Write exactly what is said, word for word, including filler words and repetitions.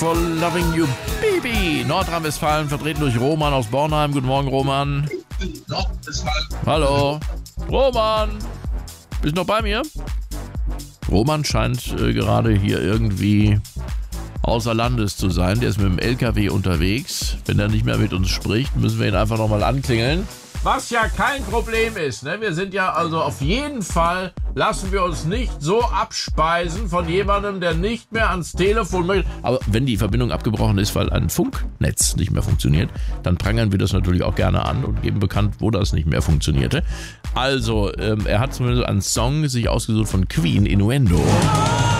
For Loving You Baby. Nordrhein-Westfalen vertreten durch Roman aus Bornheim. Guten Morgen, Roman. Hallo. Roman. Bist du noch bei mir? Roman scheint äh, gerade hier irgendwie außer Landes zu sein. Der ist mit dem L K W unterwegs. Wenn er nicht mehr mit uns spricht, müssen wir ihn einfach nochmal anklingeln. Was ja kein Problem ist, ne? Wir sind ja also auf jeden Fall, lassen wir uns nicht so abspeisen von jemandem, der nicht mehr ans Telefon möchte. Aber wenn die Verbindung abgebrochen ist, weil ein Funknetz nicht mehr funktioniert, dann prangern wir das natürlich auch gerne an und geben bekannt, wo das nicht mehr funktionierte. Also, ähm, er hat zumindest einen Song sich ausgesucht von Queen, Innuendo.